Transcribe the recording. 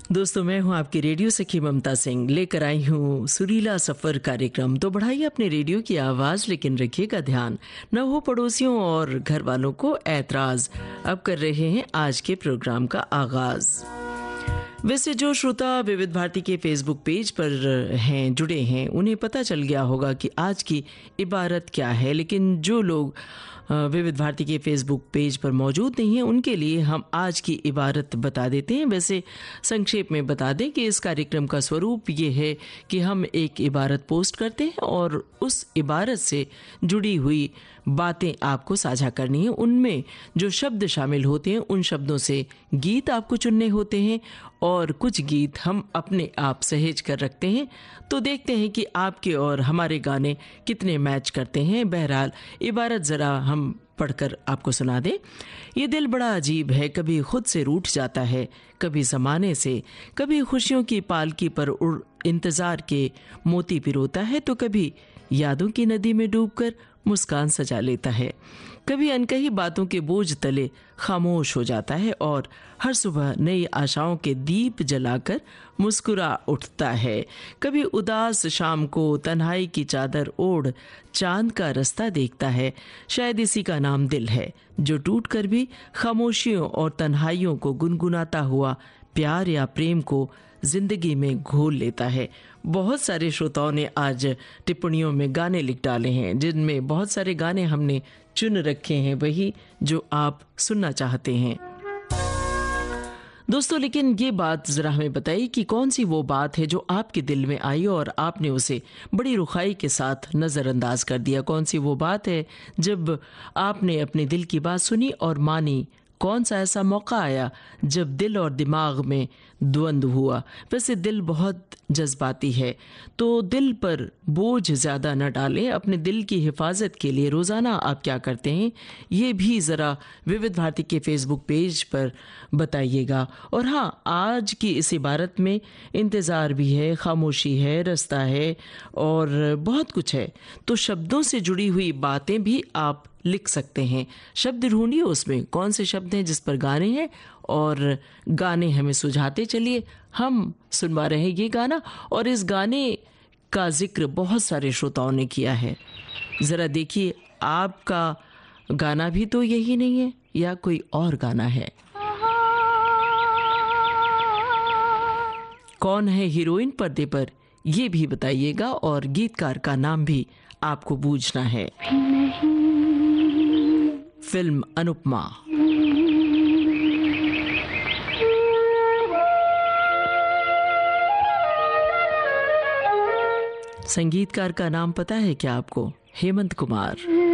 दोस्तों, मैं हूं आपकी रेडियो सखी ममता सिंह, लेकर आई हूं सुरीला सफ़र कार्यक्रम। तो बढ़ाइए अपने रेडियो की आवाज़, लेकिन रखिएगा ध्यान न हो पड़ोसियों और घर वालों को ऐतराज़। अब कर रहे हैं आज के प्रोग्राम का आगाज़। वैसे जो श्रोता विविध भारती के फेसबुक पेज पर हैं, जुड़े हैं, उन्हें पता चल गया होगा कि आज की इबारत क्या है। लेकिन जो लोग विविध भारती के फेसबुक पेज पर मौजूद नहीं हैं, उनके लिए हम आज की इबारत बता देते हैं। वैसे संक्षेप में बता दें कि इस कार्यक्रम का स्वरूप ये है कि हम एक इबारत पोस्ट करते हैं और उस इबारत से जुड़ी हुई बातें आपको साझा करनी है। उनमें जो शब्द शामिल होते हैं, उन शब्दों से गीत आपको चुनने होते हैं और कुछ गीत हम अपने आप सहेज कर रखते हैं। तो देखते हैं कि आपके और हमारे गाने कितने मैच करते हैं। बहरहाल इबारत ज़रा हम पढ़कर आपको सुना दें। ये दिल बड़ा अजीब है, कभी खुद से रूठ जाता है, कभी ज़माने से, कभी खुशियों की पालकी पर उड़ इंतज़ार के मोती पिरोता है, तो कभी यादों की नदी में डूबकर मुस्कान सजा लेता है, कभी अनकही बातों के बोझ तले खामोश हो जाता है और हर सुबह नई आशाओं के दीप जलाकर मुस्कुरा उठता है। कभी उदास शाम को तन्हाई की चादर ओढ़ चांद का रास्ता देखता है। शायद इसी का नाम दिल है, जो टूट कर भी खामोशियों और तन्हाइयों को गुनगुनाता हुआ प्यार या प्रेम को जिंदगी में घोल लेता है। बहुत सारे श्रोताओं ने आज टिप्पणियों में गाने लिख डाले हैं, जिनमें बहुत सारे गाने हमने चुन रखे हैं, वही जो आप सुनना चाहते हैं। दोस्तों, लेकिन ये बात जरा हमें बताइए कि कौन सी वो बात है जो आपके दिल में आई और आपने उसे बड़ी रुखाई के साथ नज़रअंदाज कर दिया। कौन सी वो बात है जब आपने अपने दिल की बात सुनी और मानी। कौन सा ऐसा मौका आया जब दिल और दिमाग में द्वंद्व हुआ। वैसे दिल बहुत जज्बाती है, तो दिल पर बोझ ज़्यादा न डालें। अपने दिल की हिफाजत के लिए रोज़ाना आप क्या करते हैं, ये भी ज़रा विविध भारती के फेसबुक पेज पर बताइएगा। और हाँ, आज की इस इबारत में इंतज़ार भी है, खामोशी है, रास्ता है और बहुत कुछ है। तो शब्दों से जुड़ी हुई बातें भी आप लिख सकते हैं। शब्द ढूंढिए, उसमें कौन से शब्द हैं जिस पर गाने हैं, और गाने हमें सुझाते चलिए। हम सुनवा रहे हैं ये गाना, और इस गाने का जिक्र बहुत सारे श्रोताओं ने किया है। ज़रा देखिए, आपका गाना भी तो यही नहीं है या कोई और गाना है। कौन है हीरोइन पर्दे पर, ये भी बताइएगा, और गीतकार का नाम भी आपको बूझना है। फिल्म अनुपमा। संगीतकार का नाम पता है क्या आपको? हेमंत कुमार।